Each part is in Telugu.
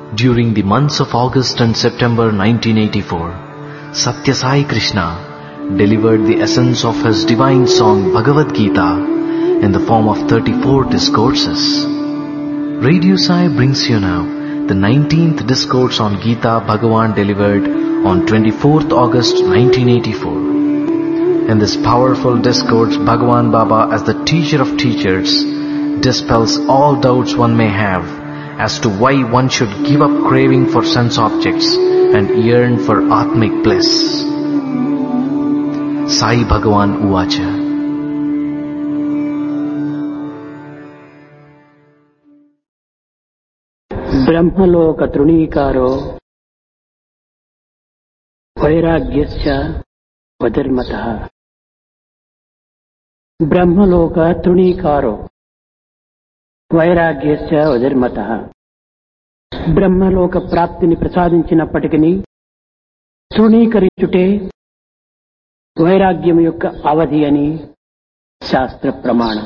During the months of August and September 1984, Satya Sai Krishna delivered the essence of his divine song Bhagavad Gita in the form of 34 discourses. Radio Sai brings you now the 19th discourse on Gita Bhagavan delivered on 24th August 1984. In this powerful discourse, Bhagavan Baba, as the teacher of teachers, dispels all doubts one may have as to why one should give up craving for sense objects and yearn for Atmic bliss. Sai Bhagavan Uvacha. Brahmaloka Trunikaro Vairagyasya Vadirmataha. Brahmaloka Trunikaro Vairagyasya Vadirmataha. బ్రహ్మలోక ప్రాప్తిని ప్రసాదించినప్పటికీ తృణీకరించుటే వైరాగ్యం యొక్క అవధి అని శాస్త్ర ప్రమాణం.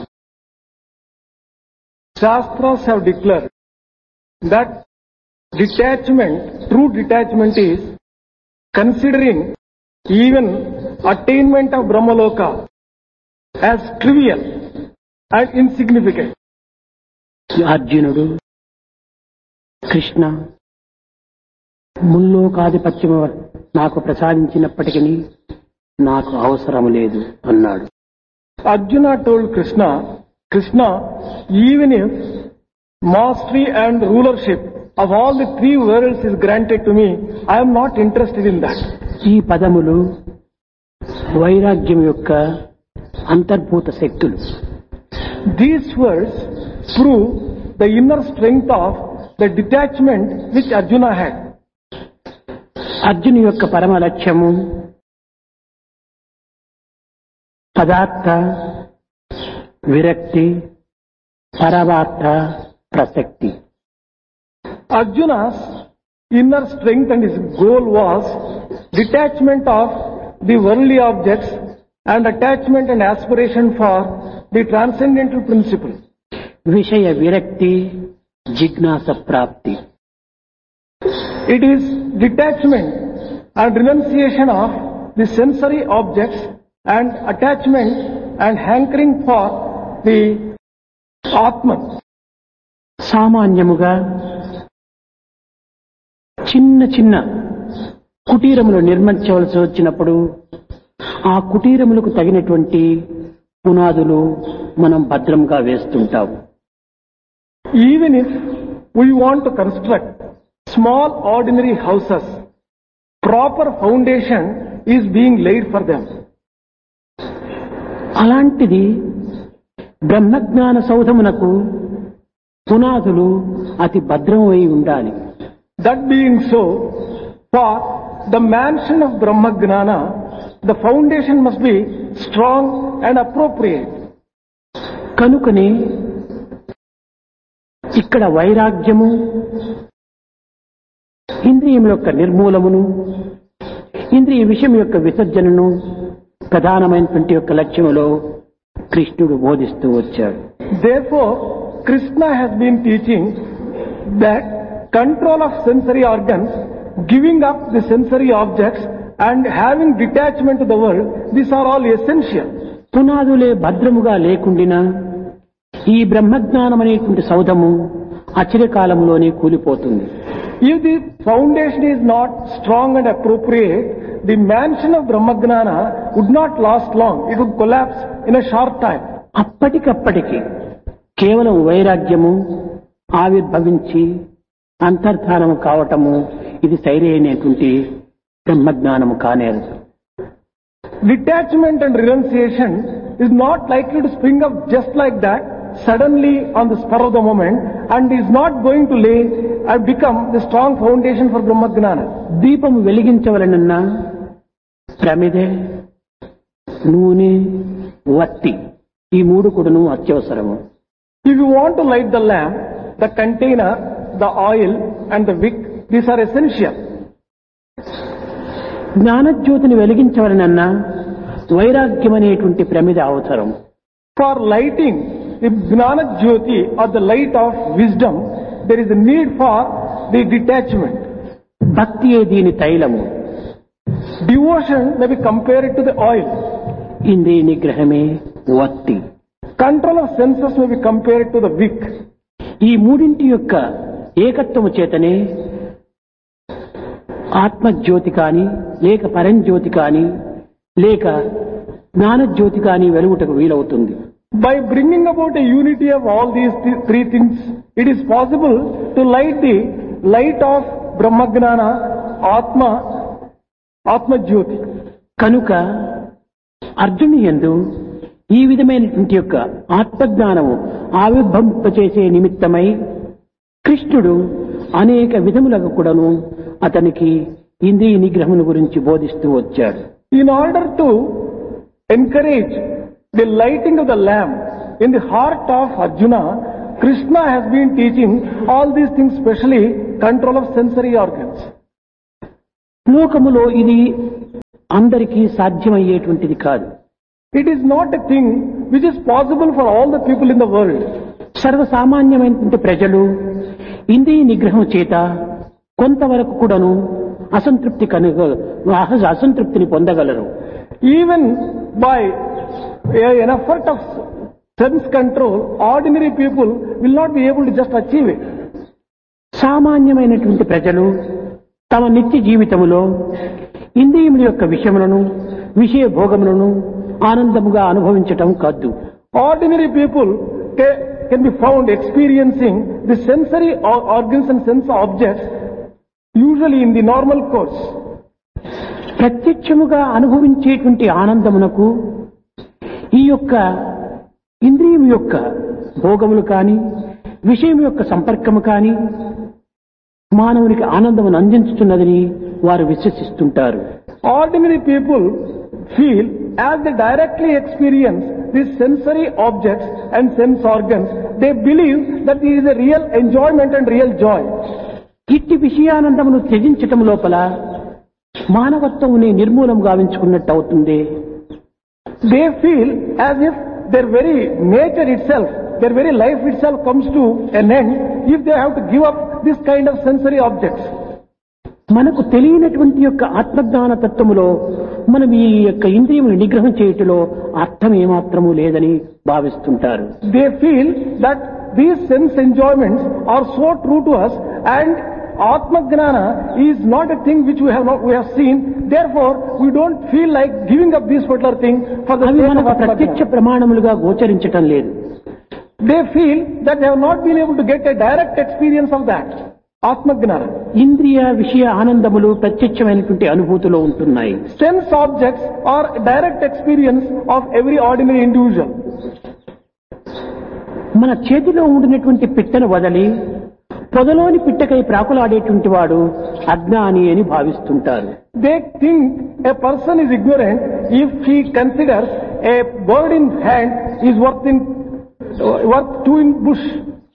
Shastras have declared that detachment, true detachment is considering even attainment of Brahmaloka as trivial and insignificant. అర్జునుడు కృష్ణ ముల్లోకాధిపత్యము నాకు ప్రసాదించినప్పటికీ నాకు అవసరం లేదు అన్నాడు. Arjuna told Krishna, even if mastery and rulership of all the three worlds is granted to me, I am not interested in that. ఈ పదములు వైరాగ్యం యొక్క అంతర్భూత శక్తులు. These words prove the inner strength of the detachment which Arjuna had. అర్జును యొక్క పరమ లక్ష్యము పదార్థ విరక్తి పరమార్థ ప్రసక్తి. Arjuna's inner strength and his goal was detachment of the worldly objects and attachment and aspiration for the transcendental principle. విషయ విరక్తి జిజ్ఞాస ప్రాప్తి. It is detachment and renunciation of the sensory objects and attachment and hankering for the Atman. సామాన్యముగా చిన్న చిన్న కుటీరములు నిర్మించవలసి వచ్చినప్పుడు ఆ కుటీరములకు తగినటువంటి పునాదులు మనం భద్రంగా వేస్తుంటాము. Even if we want to construct small ordinary houses, proper foundation is being laid for them. అలాంటిది బ్రహ్మజ్ఞాన సౌధమునకు పునాదులు అతి భద్రమై ఉండాలి. That being so, for the mansion of Brahmagnana, the foundation must be strong and appropriate. కనుకనే ఇక్కడ వైరాగ్యము ఇంద్రియముల యొక్క నిర్మూలమును ఇంద్రియ విషయం యొక్క విసర్జనను ప్రధానమైనటువంటి యొక్క లక్ష్యములో కృష్ణుడు బోధిస్తూ వచ్చాడు. Therefore, Krishna has been teaching that control of sensory organs, giving up the sensory objects and having detachment to the world, these are all essential. పునాదులే భద్రముగా లేకుండినా ఈ బ్రహ్మజ్ఞానం అనేటువంటి సౌధము అచిరకాలంలోనే కూలిపోతుంది. If the foundation is not strong and appropriate, the mansion of Brahmagnana would not last long. It would collapse in a short time. అప్పటికప్పటికి కేవలం వైరాగ్యము ఆవిర్భవించి అంతర్ధానము కావటము ఇది సరైనటువంటి బ్రహ్మజ్ఞానము కానేరదు. Detachment and renunciation is not likely to spring up just like that, suddenly on the spur of the moment, and is not going to lay and become the strong foundation for Brahmagnana. దీపము వెలిగించవలనన్నా ప్రమిదె, నూనె, వత్తి ఈ మూడు కూడాను అత్యవసరము. If you want to light the lamp, the container, the oil and the wick, these are essential. జ్ఞానజ్యోతిని వెలిగించవలనన్నా వైరాగ్యం అనేటువంటి ప్రమిద అవసరం. For lighting the Gnana Jyoti or the light of wisdom, there is a need for the detachment. భక్తియే దీని తైలము. Devotion may be compared to the oil. ఇంద్రియ నిగ్రహమే వత్తి. Control of senses may be compared to the wick. ఈ మూడింటి యొక్క ఏకత్వము చేతనే ఆత్మజ్యోతి కాని లేక పరంజ్యోతి కాని లేక జ్ఞానజ్యోతి కాని వెలుగుటకు వీలవుతుంది. By bringing about a unity of all these three things, it is possible to light the light of Brahmagnana, Atma Jyoti. కనుక అర్జునుని యందు ఈ విధమైనటువంటి యొక్క ఆత్మజ్ఞానము ఆవిర్భవింపచేసే నిమిత్తమై కృష్ణుడు అనేక విధములకు కూడాను అతనికి ఇంద్రియ నిగ్రహమును గురించి బోధిస్తూ వచ్చాడు. In order to encourage the lighting of the lamp in the heart of Arjuna, Krishna has been teaching all these things, especially control of sensory organs. లోకములో ఇది అందరికీ సాధ్యమయ్యేటువంటిది కాదు. It is not a thing which is possible for all the people in the world. సర్వసామాన్యమైనటువంటి ప్రజలు ఇంద్రియ నిగ్రహం చేత కొంతవరకు కూడాను అసంతృప్తిని పొందగలరు. Even by an effort of sense control, ordinary people will not be able to just achieve it. సామాన్యమైనటువంటి ప్రజలు తమ నిత్య జీవితములో ఇంద్రియముల యొక్క విషయములను విషయ భోగములను ఆనందముగా అనుభవించటం కాదు. Ordinary people can be found experiencing the sensory organs and sense objects usually in the normal course. ప్రత్యక్షముగా అనుభవించేటువంటి ఆనందమునకు ఈ యొక్క ఇంద్రియం యొక్క భోగములు కాని విషయం యొక్క సంపర్కము కాని మానవునికి ఆనందమును అందించుతున్నదని వారు విశ్వసిస్తుంటారు. Ordinary people feel as they directly experience these sensory objects and sense organs, they believe that there is a real enjoyment and real joy. ఇట్టి విషయానందమును త్యజించటం లోపల మానవత్వముని నిర్మూలం గావించుకున్నట్టు అవుతుంది. They feel as if their very nature itself, their very life itself comes to an end if they have to give up this kind of sensory objects. మనకు తెలియనటువంటి యొక్క ఆత్మజ్ఞాన తత్వములో మనం ఈ యొక్క ఇంద్రియమును నిగ్రహం చేయుటలో అర్థం ఏమాత్రము లేదని భావిస్తుంటారు. They feel that these sense enjoyments are so true to us and Atma Gnana is not a thing which we have seen, therefore we don't feel like giving up this particular thing for the sake of Atma ప్రత్యక్ష Gnana. ప్రమాణములుగా గోచరించటం లేదు. They feel that they have not been able to get a direct experience of that Atma Gnana. ఇంద్రియ విషయ ఆనందములు ప్రత్యక్షమైనటువంటి అనుభూతిలో ఉంటున్నాయి. Sense objects are direct experience of every ordinary individual. మన చేతిలో ఉండినటువంటి పిట్టను వదలి పొదలోని పిట్టకై ప్రాకులాడేటువంటి వాడు అజ్ఞాని అని భావిస్తుంటారు. They think a person is ignorant if he considers a bird in hand is worth two in bush.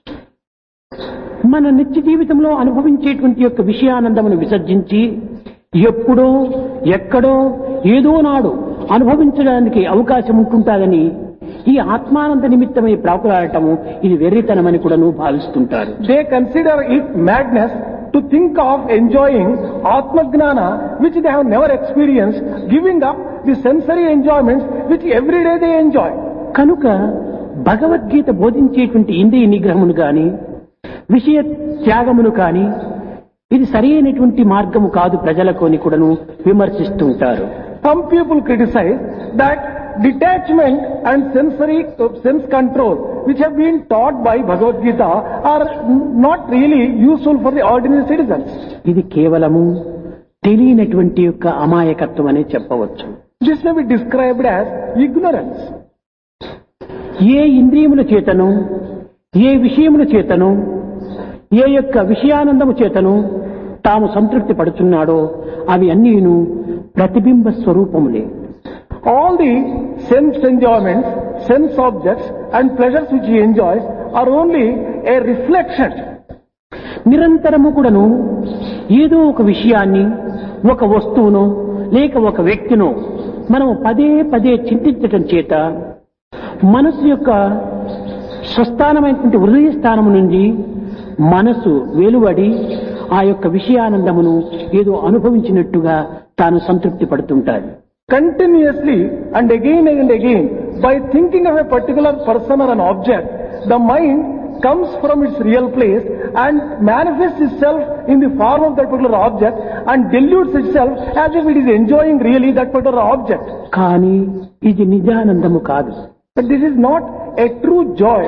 మన నిత్య జీవితంలో అనుభవించేటువంటి యొక్క విషయానందమును విసర్జించి ఎప్పుడో ఎక్కడో ఏదో నాడు అనుభవించడానికి అవకాశం ఉంటుంటాదని ఈ ఆత్మానంద నిమిత్తమై ప్రాకులాడటము ఇది వెర్రితనమని కూడా భావిస్తుంటారు. They consider it madness to think of enjoying Atma Gnana which they have never experienced, giving up the sensory enjoyments which every day they enjoy. కనుక భగవద్గీత బోధించేటువంటి ఇంద్రియ నిగ్రహమును గాని విషయ త్యాగమును కాని ఇది సరైనటువంటి మార్గము కాదు ప్రజలకు అని కూడాను విమర్శిస్తుంటారు. Some people criticize that detachment and sense control which have been taught by Bhagavad Gita are not really useful for the ordinary citizens. ఇది కేవలము తెలియనటువంటి యొక్క అమాయకత్వం అనే చెప్పవచ్చు. This may be described as ignorance. ఏ ఇంద్రియముల చేతను ఏ విషయముల చేతను ఏ యొక్క విషయానందము చేతను తాము సంతృప్తి పడుతున్నాడో అవి అన్నీను ప్రతిబింబ స్వరూపములే. All the sense enjoyments, sense objects and pleasures which he enjoys are only a reflection. నిరంతరము కూడాను ఏదో ఒక విషయాన్ని ఒక వస్తువును లేక ఒక వ్యక్తిను మనం పదే పదే చింతించటం చేత మనసు యొక్క స్వస్థానమైనటువంటి హృదయ స్థానము నుండి మనసు వెలువడి ఆ యొక్క విషయానందమును ఏదో అనుభవించినట్టుగా తాను సంతృప్తి పడుతుంటాడు. Continuously and again, by thinking of a particular person or an object, the mind comes from its real place and manifests itself in the form of that particular object and dilutes itself as if it is enjoying really that particular object. కానీ ఇది నిజానందము కాదు. But this is not a true joy.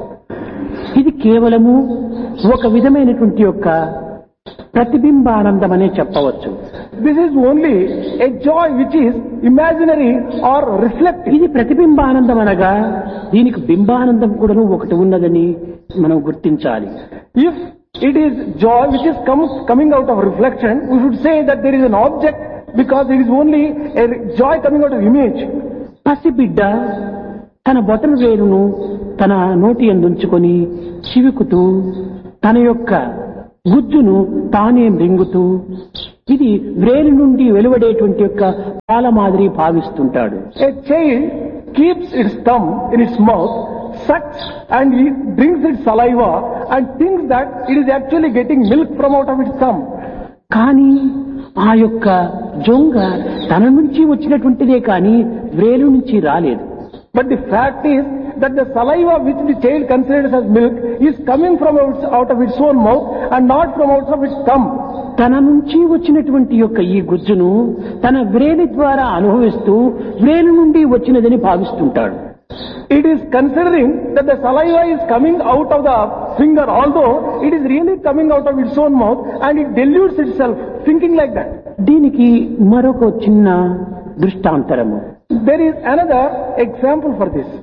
ఇది కేవలము ఒక విధమైనటువంటి యొక్క ప్రతిబింబానందమనే చెప్పవచ్చు. This is only a joy which is imaginary or reflective. ఇది ప్రతిబింబానందం అనగా దీనికి బింబానందం కూడాను ఒకటి ఉన్నదని మనం గుర్తించాలి. If it is joy which is coming out of reflection, we should say that there is an object because it is only a joy coming out of image. పసిబిడ్డ తన బొటన వేలును తన నోటి యందుంచుకొని చివుకుతూ తన యొక్క గుజ్జును తానే మృంగుతూ ఇది వ్రేలు నుండి వెలువడేటువంటి యొక్క పాల మాదిరి భావిస్తుంటాడు. A child keeps its thumb in its mouth, sucks and he drinks its saliva and thinks that it is actually getting milk from out of its thumb. కానీ ఆ యొక్క జొంగ తన నుంచి వచ్చినటువంటిదే కానీ వ్రేలు నుంచి రాలేదు. But the fact is that the saliva which the child considers as milk is coming from out of its own mouth and not from out of its thumb. తన నుంచి వచ్చినటువంటి యొక్క ఈ గుజ్జును తన వ్రేలి ద్వారా అనుభవిస్తూ వ్రేలు నుండి వచ్చినదని భావిస్తుంటాడు. It is considering that the saliva is coming out of the finger, although it is really coming out of its own mouth, and it dilutes itself, thinking like that. దీనికి మరొక చిన్న దృష్టాంతరము. There is another example for this.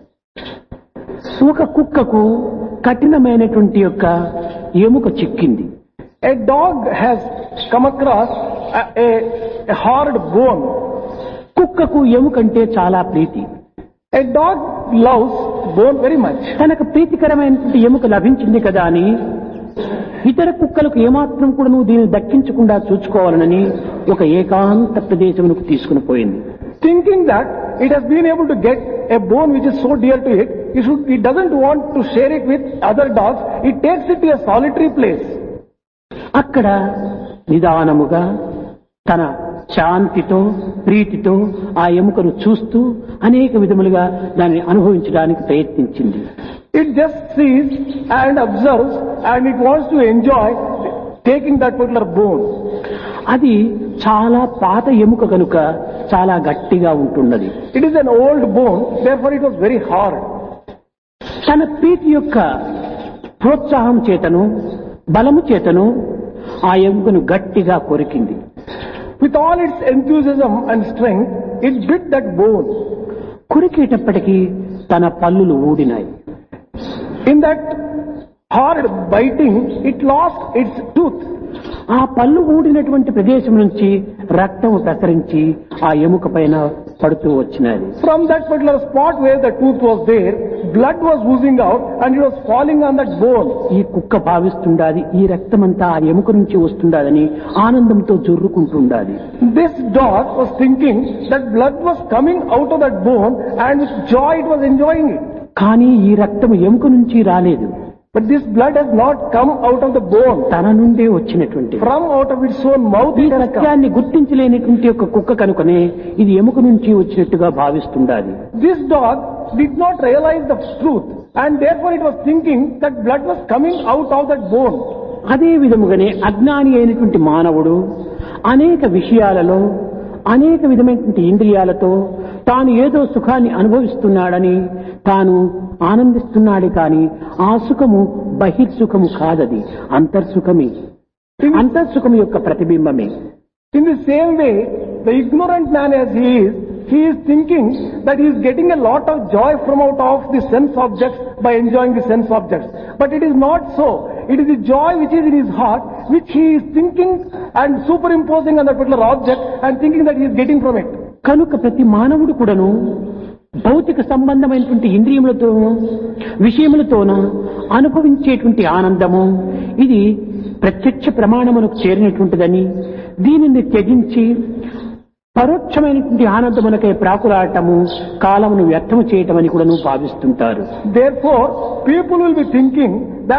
ఒక కుక్కకు కఠినమైనటువంటి యొక్క ఎముక చిక్కింది. A dog has come across a hard bone. కుక్కకు ఎముకంటే చాలా ప్రీతి. A dog loves bone very much. తనకు ప్రీతికరమైనటువంటి ఎముక లభించింది కదా అని ఇతర కుక్కలకు ఏమాత్రం కూడా నువ్వు దీన్ని దక్కించకుండా చూసుకోవాలని ఒక ఏకాంత ప్రదేశమునకు తీసుకుని పోయింది. Thinking that it has been able to get a bone which is so dear to it, it doesn't want to share it with other dogs. It takes it to a solitary place. అక్కడ నిదానముగా తన శాంతితో ప్రీతితో ఆ ఎముకను చూస్తూ అనేక విధములుగా దాన్ని అనుభవించడానికి ప్రయత్నించింది. It just sees and observes and it wants to enjoy taking that particular bone. అది చాలా పాత ఎముక కనుక చాలా గట్టిగా ఉంటున్నది. It is an old bone, therefore it was very hard. తన ప్రీతి యొక్క ప్రోత్సాహం చేతను బలము చేతను ఆ ఎముకను గట్టిగా కొరికింది. With all its enthusiasm and strength, it bit that bone. కొరికేటప్పటికీ తన పళ్ళులు ఊడినాయి. In that hard biting, it lost its tooth. ఆ పళ్ళు ఊడినటువంటి ప్రదేశం నుంచి రక్తం ప్రసరించి ఆ ఎముక పైన పడుతూ వచ్చినది. From that particular spot where the tooth was there, blood was oozing out and it was falling on that bone. ఈ కుక్క భావిస్తుండాది ఈ రక్తమంతా ఆ ఎముక నుంచి వస్తుండాదని ఆనందంతో జొర్రుకుంటుండాది. This dog was thinking that blood was coming out of that bone and with joy it was enjoying it. కానీ ఈ రక్తం ఎముక నుంచి రాలేదు. But this blood has not come out of the bone. తన నుండే వచ్చినటువంటి From out of its own mouth ఈ it has come. సత్యాన్ని గుర్తించలేనటువంటి ఒక కుక్క కనుకనే ఇది ఎముక నుంచి వచ్చినట్టుగా భావిస్తుండాలి. This dog did not realize the truth and therefore it was thinking that blood was coming out of that bone. అదే విధముగానే అజ్ఞాని అయినటువంటి మానవుడు అనేక విషయాలలో అనేక విధమైనటువంటి ఇంద్రియాలతో తాను ఏదో సుఖాన్ని అనుభవిస్తున్నాడని తాను ఆనందిస్తున్నాడు కానీ ఆ సుఖము బహిర్సుఖము కాదది అంతర్సుఖమే. అంతర్సుఖము యొక్క ప్రతిబింబమే. In the same way, the ignorant man as he is thinking that he is getting a lot of joy from out of the sense objects by enjoying the sense objects. But it is not so. It is the joy which is in his heart, which he is thinking and superimposing on that particular object and thinking that he is getting from it. కనుక ప్రతి మానవుడు కూడాను భౌతిక సంబంధమైనటువంటి ఇంద్రియములతోనూ విషయములతోనూ అనుభవించేటువంటి ఆనందము ఇది ప్రత్యక్ష ప్రమాణమునకు చేరినటువంటిదని దీనిని త్యజించి పరోక్షమైనటువంటి ఆనందమునకై ప్రాకులాడటము కాలమును వ్యర్థము చేయటమని కూడా భావిస్తుంటారు. Therefore, people will be thinking that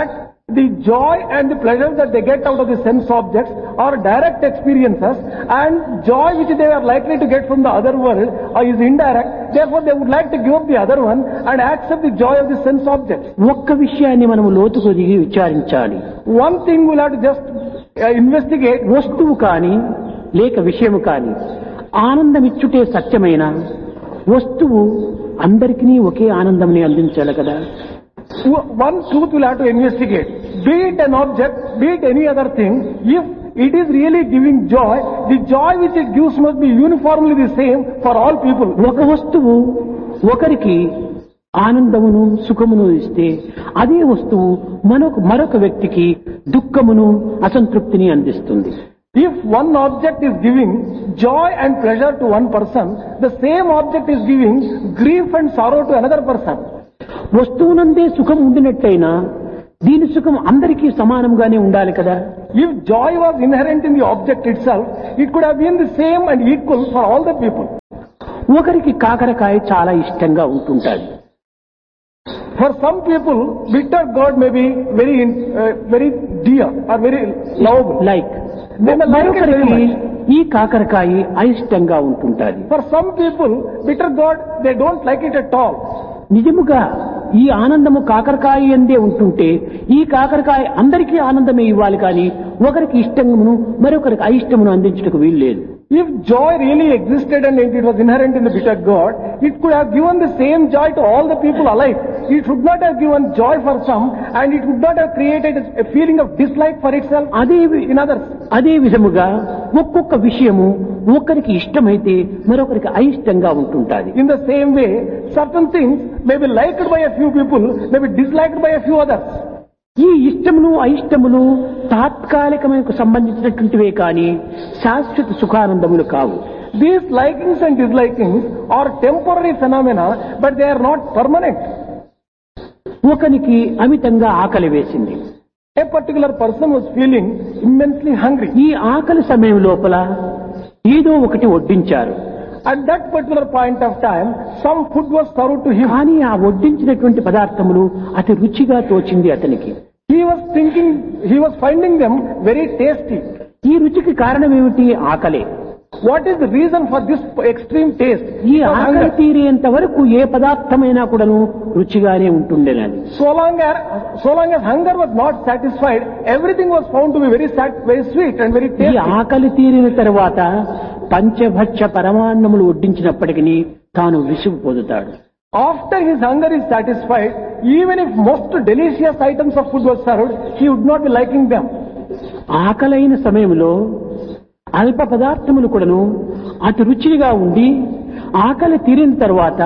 The joy and the pleasure that they get out of the sense objects are direct experiences, and joy which they are likely to get from the other world is indirect. Therefore, they would like to give up the other one and accept the joy of the sense objects. ఒక్క విషయాన్ని మనము లోతుకు దిగి విచారించాలి. One thing we'll have to just investigate. వస్తువు కాని లేక విషయము కాని ఆనందమిచ్చుటే సత్యమైన వస్తువు అందరికీ ఒకే ఆనందంని అందించాలి కదా. One truth we'll have to investigate. Be it an object, be it any other thing, if it is really giving joy, the joy which it gives must be uniformly the same for all people. ఒక వస్తువు ఒకరికి ఆనందమును సుఖమును ఇస్తే అదే వస్తువు మరొక వ్యక్తికి దుఃఖమును అసంతృప్తిని అందిస్తుంది. If one object is giving joy and pleasure to one person, the same object is giving grief and sorrow to another person. వస్తువునందే సుఖం ఉండినట్లయినా దీని సుఖం అందరికీ సమానంగానే ఉండాలి కదా. If joy was inherent in the object itself, it could have been the same and equal for all the people. ఒకరికి కాకరకాయ చాలా ఇష్టంగా ఉంటుంటాది. For some people, bitter gourd may be very dear or very lovable. Like They may like it very మరొకరికి much. ఈ కాకరకాయ అయిష్టంగా ఉంటుంటాది. For some people, bitter gourd, they don't like it at all. నిజముగా ఈ ఆనందము కాకరకాయ ఎందే ఉంటుంటే ఈ కాకరకాయ అందరికీ ఆనందమే ఇవ్వాలి కానీ ఒకరికి ఇష్టమును మరొకరికి అయిష్టమును అందించటకు వీలు లేదు. If joy really existed and it was inherent in the bitter gourd, it could have given the same joy to all the people alike. It should not have given joy for some, and it would not have created a feeling of dislike for itself in others. అదే విధముగా ఒక్కొక్క విషయము ఒకరికి ఇష్టమైతే మరొకరికి అయిష్టంగా ఉంటుంటాది. In the same way, certain things may be liked by a few people, may be disliked by a few others. ఈ ఇష్టములు అయిష్టములు తాత్కాలికమైన సంబంధించినటువంటివే కానీ శాశ్వత సుఖానందములు కావు. These likings and dislikings are temporary phenomena, but they are not permanent. ఒకనికి అమితంగా ఆకలి వేసింది. A particular person was feeling immensely hungry. ఈ ఆకలి సమయం లోపల ఏదో ఒకటి వడ్డించారు. At that particular point of time, some food was served to him. కానీ ఆ వడ్డించినటువంటి పదార్థములు అతి రుచిగా తోచింది అతనికి. He was finding them very tasty. ఈ రుచికి కారణం ఏమిటి? ఆకలే. What is the reason for this extreme taste? ఈ ఆకలి తీరేంత వరకు ఏ పదార్థమైనా కూడాను రుచిగానే ఉంటుండేనది. So long as hunger was not satisfied, everything was found to be very sweet and very ఈ tasty. ఆకలి తీరిన తర్వాత పంచభక్ష పరమాన్నములు వడ్డించినప్పటికీ తాను విసుగు పొందుతాడు. After his hunger is satisfied, even if most delicious items of food was served, he would not be liking them. ఆకలైన సమయంలో అల్ప పదార్థములు కూడాను అతి రుచిగా ఉండి ఆకలి తీరిన తర్వాత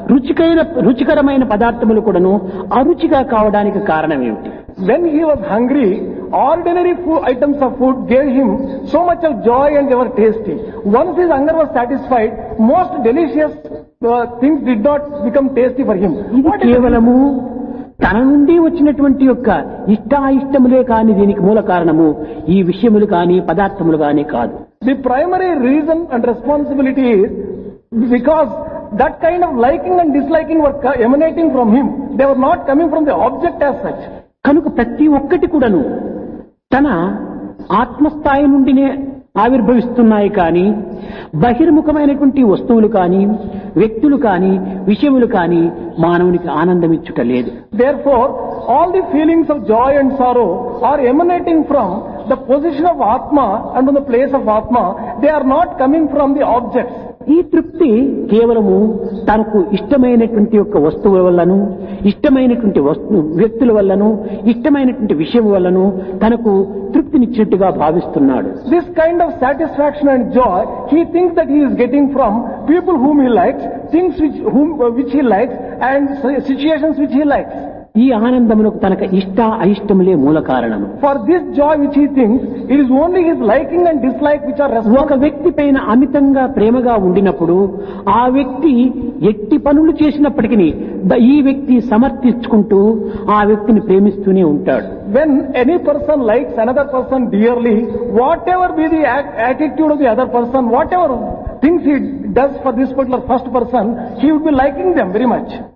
రుచికరమైన పదార్థములు కూడాను అరుచిగా కావడానికి కారణం ఏమిటి? When he was hungry, ordinary items of food gave him so much of joy and they were tasty. Once his hunger was satisfied, most delicious things did not become tasty for him. ఇది కేవలము తన నుండి వచ్చినటువంటి యొక్క ఇష్టాయిష్టములే కాని దీనికి మూల కారణము ఈ విషయములు కాని పదార్థములు కాని కాదు. The primary reason and responsibility is because that kind of liking and disliking were emanating from him. They were not coming from the object as such. కనుక ప్రతి ఒక్కటి కూడాను తన ఆత్మస్థాయి నుండినే ఆవిర్భవిస్తున్నాయి కానీ బహిర్ముఖమైనటువంటి వస్తువులు కానీ వ్యక్తులు కానీ విషయములు కానీ మానవునికి ఆనందం ఇచ్చుట లేదు. Therefore, all the feelings of joy and sorrow are emanating from the position of Atma and from the place of Atma. They are not coming from the objects. ఈ తృప్తి కేవలము తనకు ఇష్టమైనటువంటి యొక్క వస్తువుల వల్లను ఇష్టమైనటువంటి వ్యక్తుల వల్లను ఇష్టమైనటువంటి విషయం వల్లను తనకు తృప్తినిచ్చినట్టుగా భావిస్తున్నాడు. This kind of satisfaction and joy he thinks that he is getting from people whom he likes, things which he likes, and situations which he likes. ఈ ఆనందమునకు తనకు ఇష్ట అయిష్టములే మూల కారణము. For this joy which he thinks, it is only his liking and dislike which are responsible. ఒక వ్యక్తి పైన అమితంగా ప్రేమగా ఉండినప్పుడు ఆ వ్యక్తి ఎట్టి పనులు చేసినప్పటికీ ఈ వ్యక్తి సమర్థించుకుంటూ ఆ వ్యక్తిని ప్రేమిస్తూనే ఉంటాడు. When any person likes another person dearly, whatever be the attitude of the other person, whatever things he does for this particular first person, he would be liking them very much.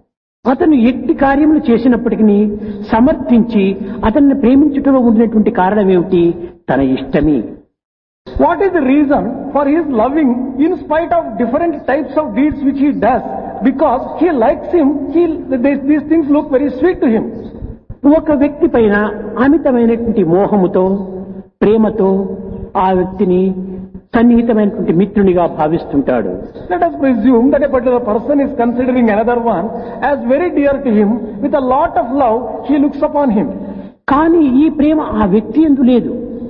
అతను ఎట్టి కార్యములు చేసినప్పటికీ సమర్థించి అతన్ని ప్రేమించుటలో ఉన్నటువంటి కారణం ఏమిటి? తన ఇష్టమే. What is the reason for his loving in spite of different types of deeds which he does? Because he likes him, these things look very sweet to him. ఒక వ్యక్తి పైన అమితమైనటువంటి మోహముతో ప్రేమతో ఆ వ్యక్తిని సన్నిహితమైనటువంటి మిత్రునిగా భావిస్తుంటాడు. Let us presume that a particular person is considering another one as very dear to him. With a lot of love, he looks upon him. కానీ ఈ ప్రేమ ఆ వ్యక్తి యందు లేదు.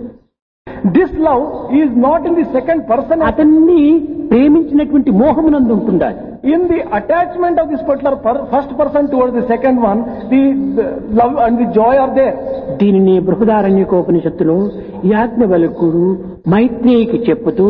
This love is not in the second person. అతన్ని ప్రేమించినటువంటి మోహమునందు ఉంటుండాలి. In the attachment of this particular first person towards the second one, the love and the joy are there. దీనిని బృహదారణ్యకోపనిషత్తులో యాజ్ఞవల్కుడు మైత్రేయికి చెప్పుతూ,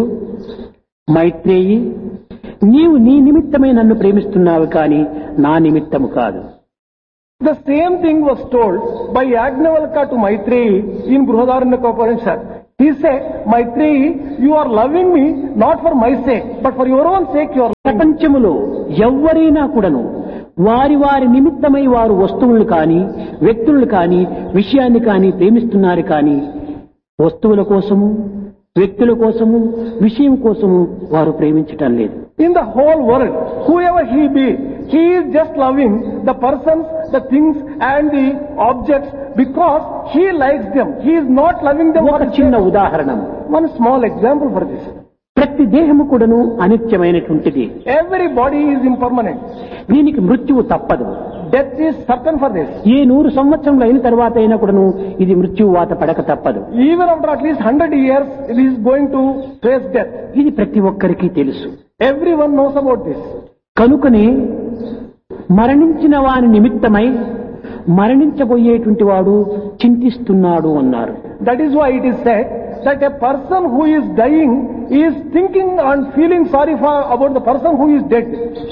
మైత్రేయి, నీవు నీ నిమిత్తమై నన్ను ప్రేమిస్తున్నావు కానీ నా నిమిత్తము కాదు. The same thing was told by Yajnavalkya to Maitreyi in Brihadaranyaka Upanishad. He said, Maitreyi, you are loving me not for my sake, but for your own sake you are loving me. ప్రపంచములో ఎవ్వరైనా కూడాను వారి వారి నిమిత్తమై వారు వస్తువులు కానీ వ్యక్తులను కానీ విషయాన్ని కానీ ప్రేమిస్తున్నారు కానీ వస్తువుల కోసము వ్యక్తుల కోసము విషయం కోసము వారు ప్రేమించటం లేదు. In the whole world, whoever he be, he is just loving the persons, the things and the objects because he likes them. He is not loving them. ఒక చిన్న ఉదాహరణ, One small example for this. ప్రతి దేహము కూడాను అనిత్యమైనటువంటిది. Every body is impermanent. దీనికి మృత్యువు తప్పదు. Death is certain for this. ఏ 100 సంవత్సరములు అయిన తర్వాత అయినా కూడాను ఇది మృత్యువు వాత పడక తప్పదు. Even after at least 100 years, it is going to face death. ఇది ప్రతి ఒక్కరికి తెలుసు. Everyone knows about this. కనుకనే మరణించిన వాని నిమిత్తమై మరణించబోయేటువంటి వాడు చింతిస్తున్నాడు అన్నారు. That is why it is said that a person who is dying is thinking and feeling sorry about the person who is dead.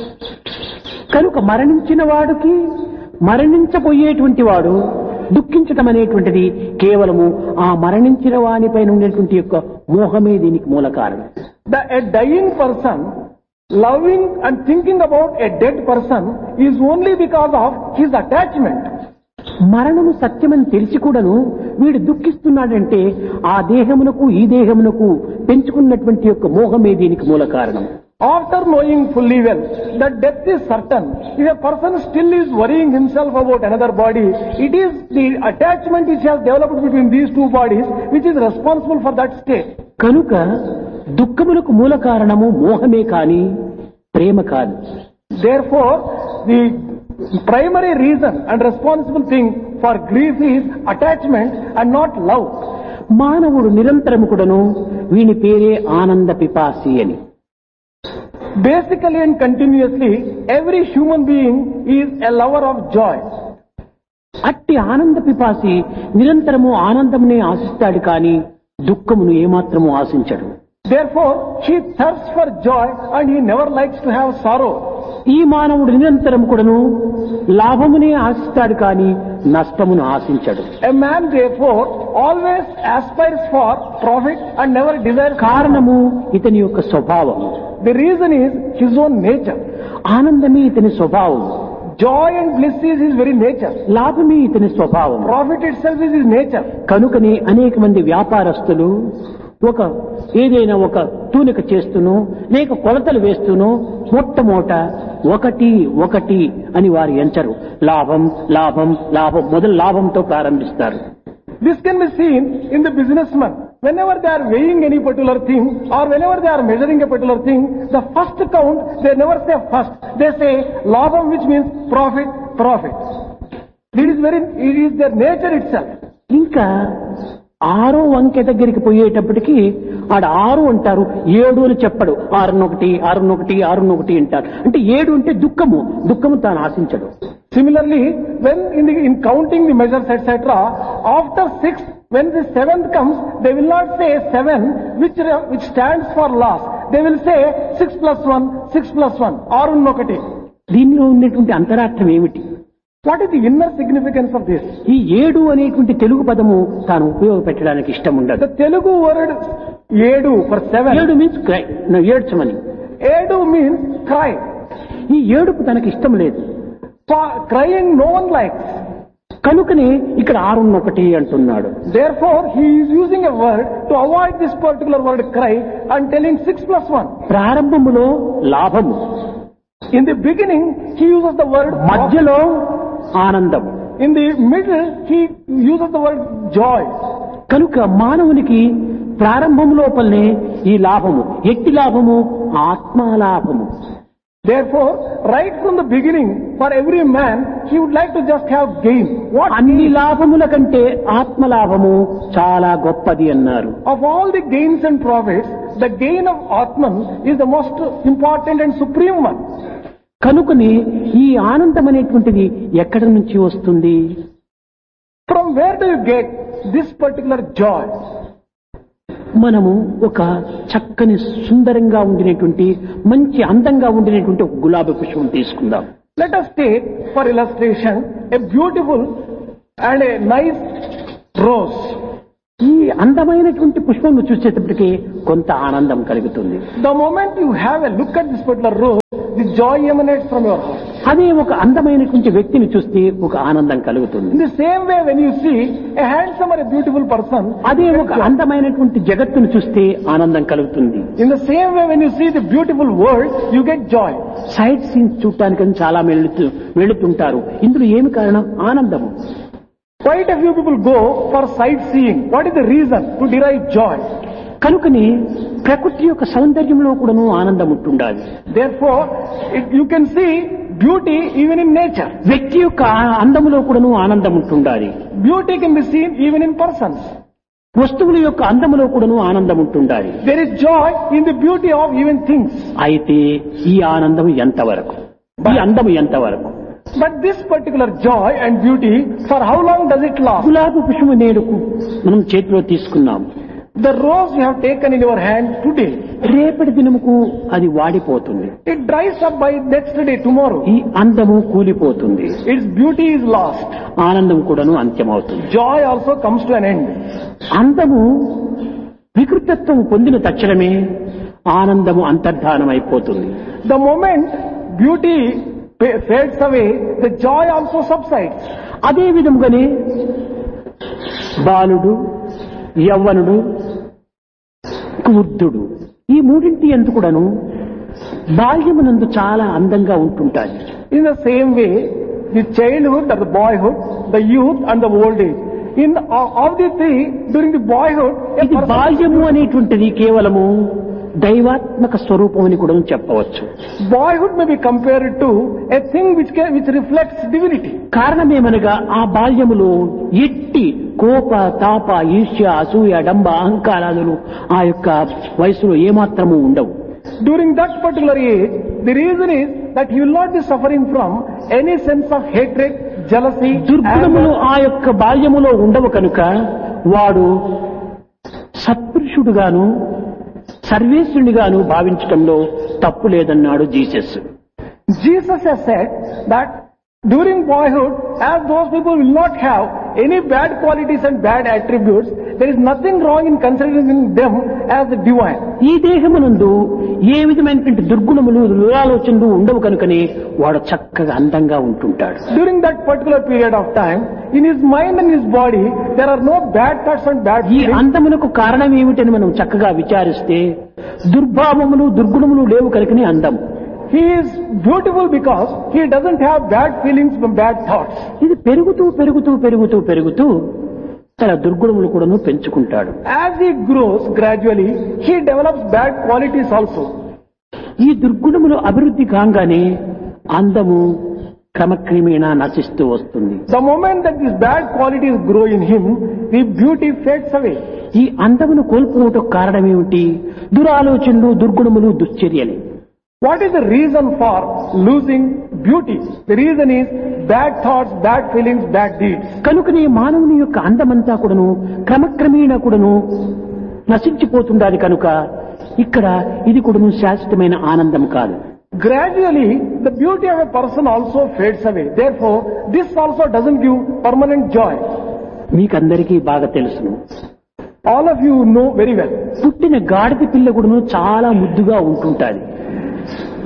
కనుక మరణించిన వాడికి మరణించబోయేటువంటి వాడు దుఃఖించటం అనేటువంటిది కేవలము ఆ మరణించిన వానిపైన ఉండేటువంటి యొక్క మోహమే దీనికి మూల కారణం. A dying person loving and thinking about a dead person is only because of his attachment. మరణము సత్యమని తెలిసి కూడాను వీడు దుఃఖిస్తున్నాడంటే ఆ దేహమునకు ఈ దేహమునకు పెంచుకున్నటువంటి యొక్క మోహమే దీనికి మూల కారణం. After knowing fully well that death is certain, if a person still is worrying himself about another body, it is the attachment which has developed between these two bodies which is responsible for that state. కనుక దుఃఖములకు మూల కారణము మోహమే కాని ప్రేమ కాదు. Therefore, the primary reason and responsible thing for grief is attachment and not love. మానవుడు నిరంతరము కూడాను వీని పేరే ఆనంద పిపాసి అని. Basically and continuously, every human being is a lover of joy. అట్టి ఆనంద పిపాసి నిరంతరము ఆనందమునే ఆశిస్తాడు కానీ దుఃఖమును ఏమాత్రము ఆశించడు. Therefore, he thirsts for joy and he never likes to have sorrow. ఈ మానవుడు నిరంతరం కూడాను లాభమునే ఆశిస్తాడు కానీ నష్టమును ఆశించడు. A man therefore always aspires for profit and never desires. కారణము ఇతని యొక్క స్వభావం. The reason is his own nature. ఆనందమే ఇతని స్వభావం. Joy and bliss is his very nature. లాభమే ఇతని స్వభావం. Profit itself is his nature. కనుకనే అనేక మంది వ్యాపారస్తులు ఏదైనా ఒక తూనిక చేస్తూనో లేక కొలతలు వేస్తూనో మొట్టమొదట ఒకటి అని వారు ఎంచరు. లాభం లాభం లాభం మొదలు లాభంతో ప్రారంభిస్తారు. This can be seen in the businessman. Whenever they are weighing any particular thing or whenever they are measuring a particular thing, the first count, they never say first. They say labham, which means profit. It is their nature itself. ఇంకా 6వ అంకె దగ్గరికి పోయేటప్పటికి ఆడ 6 అంటారు, 7 అని చెప్పడు. 6 అంటారు. అంటే 7 అంటే దుఃఖము తాను ఆశించడు. Similarly, when in counting the measures etc., after 6, when the 7th comes, they will not say 7, which stands for loss. They will say 6 plus 1, 6+1. దీనిలో ఉన్నటువంటి అంతరార్థం ఏమిటి? What is the inner significance of this? ఈ 7 అనేటువంటి తెలుగు పదము తాను ఉపయోగపెట్టడానికి ఇష్టం ఉండదు. The Telugu word 7 for 7. 7 means cry. ఏడ్చమని. 7 means cry. ఈ ఏడుపు తనకి ఇష్టం లేదు. Crying no one likes. కనుకనే ఇక్కడ 6:1 అంటున్నాడు. Therefore, he is using a word to avoid this particular word cry and telling 6+1. ప్రారంభములో లాభము, In the beginning, he uses the word మధ్యలో ఆనందం. In the middle, he uses the word joy. కనుక మానవునికి ప్రారంభం లోపలనే ఈ లాభము, ఎట్టి లాభము, ఆత్మలాభము. Therefore, right from the beginning, for every man, he would like to just have gain. What అన్ని లాభముల కంటే ఆత్మలాభము చాలా గొప్పది అన్నారు. of all the gains and profits, the gain of Atman is the most important and supreme one. కనుకని ఈ ఆనందం అనేటువంటిది ఎక్కడి నుంచి వస్తుంది? From where do you get this particular joy? మనము ఒక చక్కని సుందరంగా ఉండినటువంటి మంచి అందంగా ఉండినటువంటి ఒక గులాబీ పుష్పం తీసుకుందాం. Let us take for illustration a beautiful and a nice rose. ఈ అందమైనటువంటి పుష్పం చూసేటప్పటికి కొంత ఆనందం కలుగుతుంది. The moment you have a look at this particular rose, the joy emanates from your heart. అదే ఒక అందమైనటువంటి వ్యక్తిని చూస్తే ఒక ఆనందం కలుగుతుంది. In the same way, when you see a handsome or a beautiful person, అదే ఒక అందమైనటువంటి జగత్తును చూస్తే ఆనందం కలుగుతుంది. in the same way, when you see the beautiful world, you get joy. Site scenes చూడటానికి చాలా వెళుతుంటారు. ఇందులో ఏమి కారణం? ఆనందము. Quite a few people go for sightseeing. What is the reason? To derive joy. కనుకని ప్రకృతి యొక్క సౌందర్యంలో కూడాను ఆనందం ఉంటుండాలి. Therefore, you can see beauty even in nature. వ్యక్తి యొక్క అందములో కూడాను ఆనందం ఉంటుండాలి. Beauty can be seen even in persons. వస్తువుల యొక్క అందములో కూడాను ఆనందం ఉంటుండాలి. There is joy in the beauty of even things. అయితే ఈ ఆనందం ఎంతవరకు? ఈ అందము ఎంతవరకు? But this particular joy and beauty, for how long does it last? గులాబీ పుష్పము నేడుకు మనం చేతిలో తీసుకున్నాం. The rose you have taken in your hand today, రేపటి దినముకు అది వాడిపోతుంది. it dries up by next day, tomorrow. ఈ అందము కూలిపోతుంది. Its beauty is lost. ఆనందం కూడాను అంత్యమవుతుంది. Joy also comes to an end. అందము వికృతత్వం పొందిన తక్షణమే ఆనందము అంతర్ధానం అయిపోతుంది. The moment beauty fades away, the joy also subsides. అదే విధముగానే బాలుడు, యవ్వనుడు, వృద్ధుడు, ఈ మూడింటి యందు కూడాను బాల్యమునందు చాలా అందంగా ఉంటుంటాయి. In the same way, the childhood or the boyhood, the youth and the old age. In of the three, during the boyhood, a ఇది person, బాల్యము అనేటువంటిది కేవలము దైవాత్మక స్వరూపం అని కూడా చెప్పవచ్చు. boyhood may be compared to a thing which reflects divinity. కారణమేమనగా ఆ బాల్యములో ఎట్టి కోప, తాప, ఈర్ష్య, అసూయ, డంబ, అహంకారాలు ఆ యొక్క వయసులో ఏమాత్రము ఉండవు. During that particular age, the reason is that he will not be suffering from any sense of hatred, jealousy, దుర్గుణములు anger. ఆ యొక్క బాల్యములో ఉండవు కనుక వాడు సత్పురుషుడుగాను సర్వేశ్వరునిగాను భావించటంలో తప్పు లేదన్నాడు Jesus. Jesus has said that during boyhood, as those people will not have any bad qualities and bad attributes, there is nothing wrong in considering them as divine. ఈ దేహమునందు ఏ విధమైనటువంటి దుర్గుణములు, దురాలోచనలు ఉండవు కనుకనే వాడు చక్కగా అందంగా ఉంటుంటాడు. During that particular period of time, in his mind and his body, there are no bad thoughts and bad ఈ feelings. అందమునకు కారణం ఏమిటని మనం చక్కగా విచారిస్తే దుర్భావములు, దుర్గుణములు లేవు కనుకనే అందం. He is beautiful because he doesn't have bad feelings from bad thoughts. ఇది పెరుగుతూ పెరుగుతూ పెరుగుతూ పెరుగుతూ తన దుర్గుణములు కూడాను పెంచుకుంటాడు. As he grows gradually, he develops bad qualities also. ఈ దుర్గుణములు అభివృద్ధి కాగానే అందము క్రమక్రమేణా నశిస్తూ వస్తుంది. The moment that these bad qualities grow in him, the beauty fades away. ఈ అందమును కోల్పోవటం కారణమేమిటి? దురాలోచనలు, దుర్గుణములు, దుశ్చర్యలే. What is the reason for losing beauty? The reason is bad thoughts, bad feelings, bad deeds. కనుకనే మానవుని యొక్క అందమంతా కూడాను క్రమక్రమేణా కూడాను నశించిపోతుండాలి. కనుక ఇక్కడ ఇది కూడాను శాశ్వతమైన ఆనందం కాదు. Gradually, the beauty of a person also fades away. Therefore, this also doesn't give permanent joy. మీకందరికీ బాగా తెలుసును. All of you know very well. పుట్టిన గాడిద పిల్ల కూడాను చాలా ముద్దుగా ఉంటుంటాది.